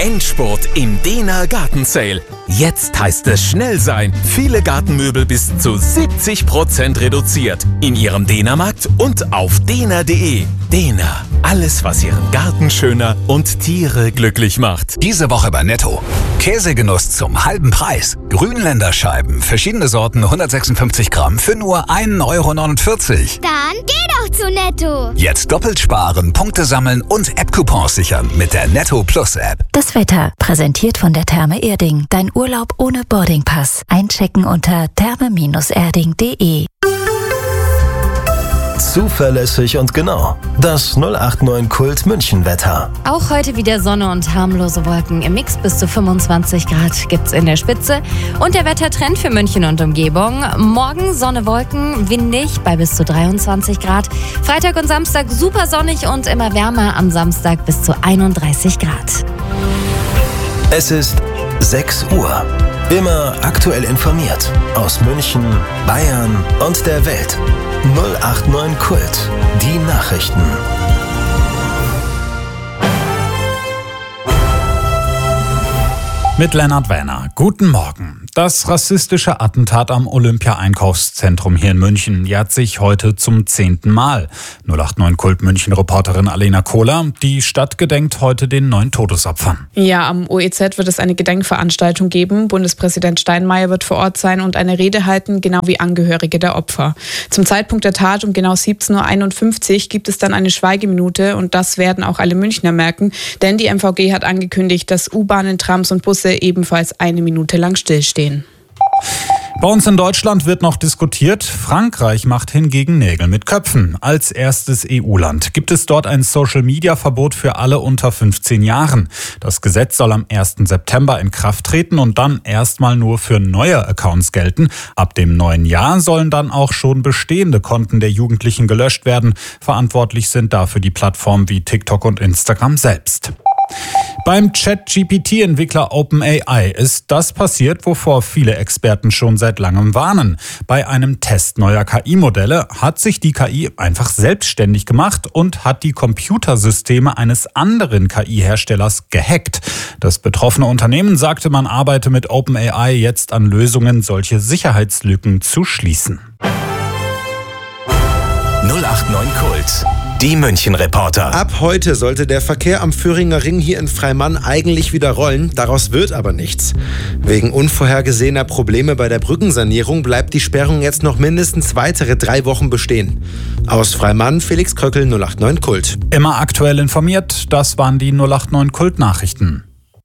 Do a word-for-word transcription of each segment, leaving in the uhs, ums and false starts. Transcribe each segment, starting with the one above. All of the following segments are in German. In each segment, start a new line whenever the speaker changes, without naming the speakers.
Endspurt im Dehner Garten Sale. Jetzt heißt es schnell sein. Viele Gartenmöbel bis zu siebzig Prozent reduziert. In Ihrem Dehnermarkt und auf dehner punkt de. Dehner. Alles, was Ihren Garten schöner und Tiere glücklich macht.
Diese Woche bei Netto. Käsegenuss zum halben Preis. Grünländer Scheiben, verschiedene Sorten, hundertsechsundfünfzig Gramm für nur ein Euro neunundvierzig.
Dann geh doch zu Netto.
Jetzt doppelt sparen, Punkte sammeln und App-Coupons sichern mit der Netto Plus App.
Das Wetter, präsentiert von der Therme Erding. Dein Urlaub ohne Boardingpass. Einchecken unter therme Bindestrich erding punkt de.
Zuverlässig und genau. Das null acht neun Kult München Wetter.
Auch heute wieder Sonne und harmlose Wolken. Im Mix bis zu fünfundzwanzig Grad gibt's in der Spitze. Und der Wettertrend für München und Umgebung. Morgen Sonne, Wolken, windig bei bis zu dreiundzwanzig Grad. Freitag und Samstag super sonnig und immer wärmer. Am Samstag bis zu einunddreißig Grad.
Es ist sechs Uhr. Immer aktuell informiert. Aus München, Bayern und der Welt. null acht neun Kult. Die Nachrichten.
Mit Lennart Werner. Guten Morgen. Das rassistische Attentat am Olympia-Einkaufszentrum hier in München jährt sich heute zum zehnten Mal. null acht neun Kult München-Reporterin Alena Kohler. Die Stadt gedenkt heute den neun Todesopfern.
Ja, am O E Z wird es eine Gedenkveranstaltung geben. Bundespräsident Steinmeier wird vor Ort sein und eine Rede halten, genau wie Angehörige der Opfer. Zum Zeitpunkt der Tat um genau siebzehn Uhr einundfünfzig gibt es dann eine Schweigeminute und das werden auch alle Münchner merken, denn die M V G hat angekündigt, dass U-Bahnen, Trams und Busse ebenfalls eine Minute lang stillstehen.
Bei uns in Deutschland wird noch diskutiert. Frankreich macht hingegen Nägel mit Köpfen. Als erstes E U-Land gibt es dort ein Social-Media-Verbot für alle unter fünfzehn Jahren. Das Gesetz soll am ersten September in Kraft treten und dann erstmal nur für neue Accounts gelten. Ab dem neuen Jahr sollen dann auch schon bestehende Konten der Jugendlichen gelöscht werden. Verantwortlich sind dafür die Plattformen wie TikTok und Instagram selbst. Beim Chat-G P T-Entwickler OpenAI ist das passiert, wovor viele Experten schon seit langem warnen. Bei einem Test neuer K I-Modelle hat sich die K I einfach selbstständig gemacht und hat die Computersysteme eines anderen K I-Herstellers gehackt. Das betroffene Unternehmen sagte, man arbeite mit OpenAI jetzt an Lösungen, solche Sicherheitslücken zu schließen.
null acht neun Kult. Die München-Reporter.
Ab heute sollte der Verkehr am Föhringer Ring hier in Freimann eigentlich wieder rollen. Daraus wird aber nichts. Wegen unvorhergesehener Probleme bei der Brückensanierung bleibt die Sperrung jetzt noch mindestens weitere drei Wochen bestehen. Aus Freimann, Felix Kröckel, null acht neun Kult.
Immer aktuell informiert, das waren die null acht neun Kult-Nachrichten.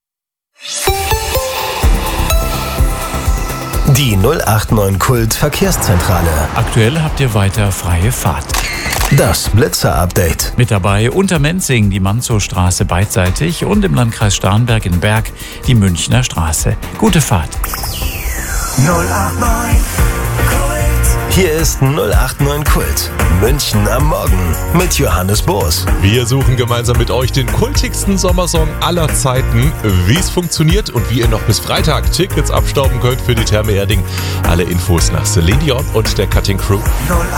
Die null acht neun Kult Verkehrszentrale.
Aktuell habt ihr weiter freie Fahrt.
Das Blitzer-Update.
Mit dabei Untermenzing die Manzowstraße beidseitig und im Landkreis Starnberg in Berg die Münchner Straße. Gute Fahrt.
null acht neun Kult. Hier ist null acht neun Kult. München am Morgen mit Johannes Boos.
Wir suchen gemeinsam mit euch den kultigsten Sommersong aller Zeiten. Wie es funktioniert und wie ihr noch bis Freitag Tickets abstauben könnt für die Therme Erding. Alle Infos nach Celine Dion und der Cutting Crew.